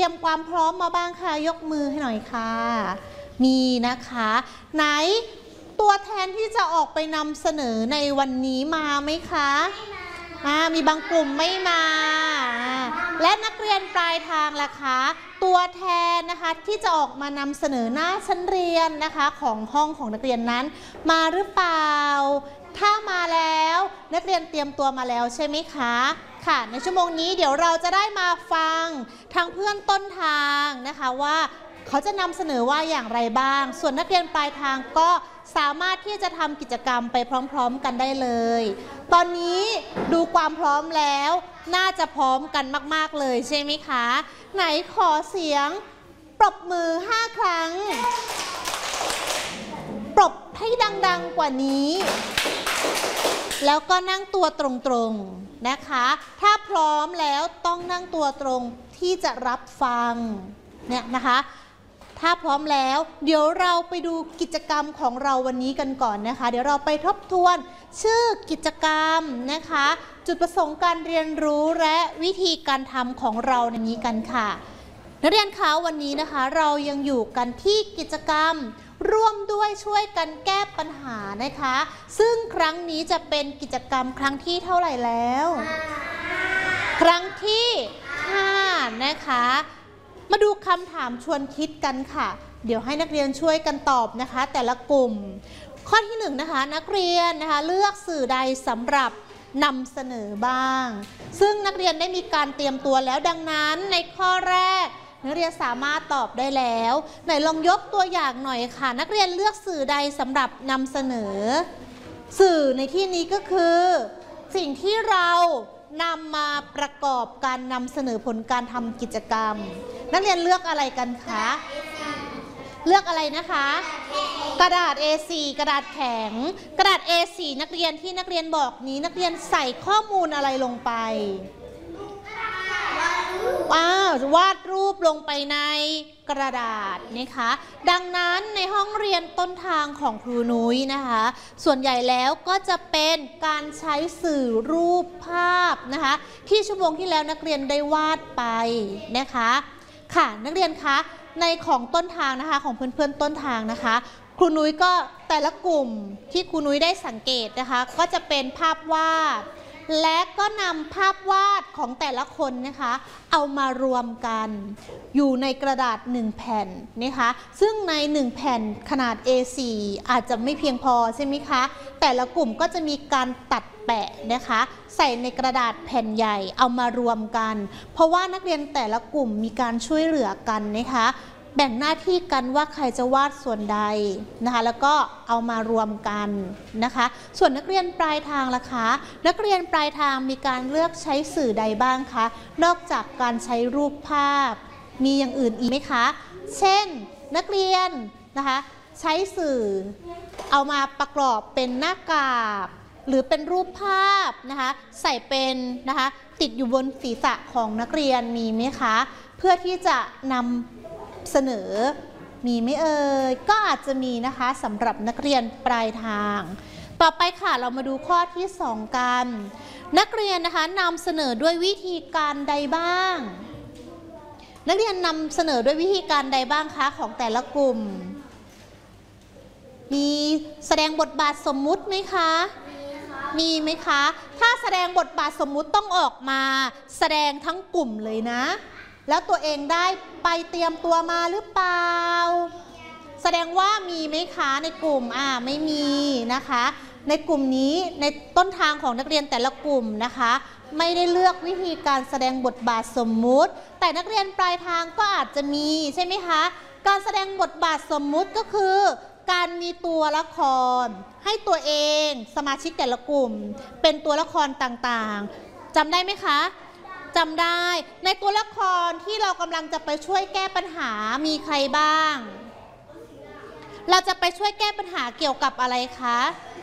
รียมความพร้อมมาบ้างคะยกมือให้หน่อยค่ะมีนะคะไหนตัวแทนที่จะออกไปนำเสนอในวันนี้มาไหมคะมีบางกลุ่มไม่มาและนักเรียนปลายทางล่ะคะตัวแทนนะคะที่จะออกมานำเสนอหน้าชั้นเรียนนะคะของห้องของนักเรียนนั้นมาหรือเปล่าถ้ามาแล้วนักเรียนเตรียมตัวมาแล้วใช่ไหมคะค่ะในชั่วโมงนี้เดี๋ยวเราจะได้มาฟังทางเพื่อนต้นทางนะคะว่าเขาจะนำเสนอว่าอย่างไรบ้างส่วนนักเรียนปลายทางก็สามารถที่จะทำกิจกรรมไปพร้อมๆกันได้เลยตอนนี้ดูความพร้อมแล้วน่าจะพร้อมกันมากๆเลยใช่ไหมคะไหนขอเสียงปรบมือ5 ครั้งปรบให้ดังๆกว่านี้แล้วก็นั่งตัวตรงๆนะคะถ้าพร้อมแล้วต้องนั่งตัวตรงที่จะรับฟังเนี่ยนะคะถ้าพร้อมแล้วเดี๋ยวเราไปดูกิจกรรมของเราวันนี้กันก่อนนะคะเดี๋ยวเราไปทบทวนชื่อกิจกรรมนะคะจุดประสงค์การเรียนรู้และวิธีการทำของเราในนี้กันค่ะนักเรียนคะวันนี้นะคะเรายังอยู่กันที่กิจกรรมร่วมด้วยช่วยกันแก้ปัญหานะคะซึ่งครั้งนี้จะเป็นกิจกรรมครั้งที่เท่าไหร่แล้วครั้งที่5นะคะมาดูคำถามชวนคิดกันค่ะเดี๋ยวให้นักเรียนช่วยกันตอบนะคะแต่ละกลุ่มข้อที่1นะคะนักเรียนนะคะเลือกสื่อใดสำหรับนำเสนอบ้างซึ่งนักเรียนได้มีการเตรียมตัวแล้วดังนั้นในข้อแรกนักเรียนสามารถตอบได้แล้วไหนลองยกตัวอย่างหน่อยค่ะนักเรียนเลือกสื่อใดสำหรับนำเสนอสื่อในที่นี้ก็คือสิ่งที่เรานำมาประกอบการนำเสนอผลการทำกิจกรรมนักเรียนเลือกอะไรกันคะเลือกอะไรนะคะกระดาษ A4 กระดาษแข็งกระดาษ A4 นักเรียนที่นักเรียนบอกนี้นักเรียนใส่ข้อมูลอะไรลงไปวาดรูปลงไปในกระดาษนะคะดังนั้นในห้องเรียนต้นทางของครูนุ้ยนะคะส่วนใหญ่แล้วก็จะเป็นการใช้สื่อรูปภาพนะคะที่ชั่วโมงที่แล้วนักเรียนได้วาดไปนะคะค่ะนักเรียนคะในของต้นทางนะคะของเพื่อนๆต้นทางนะคะครูนุ้ยก็แต่ละกลุ่มที่ครูนุ้ยได้สังเกตนะคะก็จะเป็นภาพวาดและก็นำภาพวาดของแต่ละคนนะคะเอามารวมกันอยู่ในกระดาษ1 แผ่นนะคะซึ่งใน1 แผ่นขนาด A4 อาจจะไม่เพียงพอใช่ไหมคะแต่ละกลุ่มก็จะมีการตัดแปะนะคะใส่ในกระดาษแผ่นใหญ่เอามารวมกันเพราะว่านักเรียนแต่ละกลุ่มมีการช่วยเหลือกันนะคะแบ่งหน้าที่กันว่าใครจะวาดส่วนใดนะคะแล้วก็เอามารวมกันนะคะส่วนนักเรียนปลายทางล่ะคะนักเรียนปลายทางมีการเลือกใช้สื่อใดบ้างคะนอกจากการใช้รูปภาพมีอย่างอื่นอีกไหมคะเช่นนักเรียนนะคะใช้สื่อเอามาประกอบเป็นหน้ากากหรือเป็นรูปภาพนะคะใส่เป็นนะคะติดอยู่บนศีรษะของนักเรียนมีไหมคะเพื่อที่จะนำเสนอมีไหมเอ่ยก็อาจจะมีนะคะสำหรับนักเรียนปลายทางต่อไปค่ะเรามาดูข้อที่2กันนักเรียนนะคะนำเสนอด้วยวิธีการใดบ้างนักเรียนนำเสนอด้วยวิธีการใดบ้างคะของแต่ละกลุ่มมีแสดงบทบาทสมมุติไหมคะมีไหมคะถ้าแสดงบทบาทสมมุติต้องออกมาแสดงทั้งกลุ่มเลยนะแล้วตัวเองได้ไปเตรียมตัวมาหรือเปล่าแสดงว่ามีไหมคะในกลุ่มไม่มีนะคะในกลุ่มนี้ในต้นทางของนักเรียนแต่ละกลุ่มนะคะไม่ได้เลือกวิธีการแสดงบทบาทสมมุติแต่นักเรียนปลายทางก็อาจจะมีใช่ไหมคะการแสดงบทบาทสมมุติก็คือการมีตัวละครให้ตัวเองสมาชิกแต่ละกลุ่มเป็นตัวละครต่างๆจำได้ไหมคะจำได้ในตัวละครที่เรากำลังจะไปช่วยแก้ปัญหามีใครบ้างเราจะไปช่วยแก้ปัญหาเกี่ยวกับอะไรคะ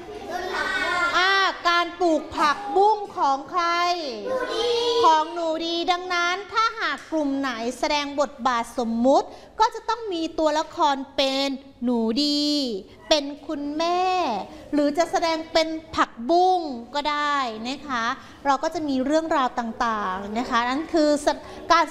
การปลูกผักบุ้งของใครของหนูดีดังนั้นถ้าหากกลุ่มไหนแสดงบทบาทสมมุติก็จะต้องมีตัวละครเป็นหนูดีเป็นคุณแม่หรือจะแสดงเป็นผักบุ้งก็ได้นะคะเราก็จะมีเรื่องราวต่างๆนะคะนั่นคือการ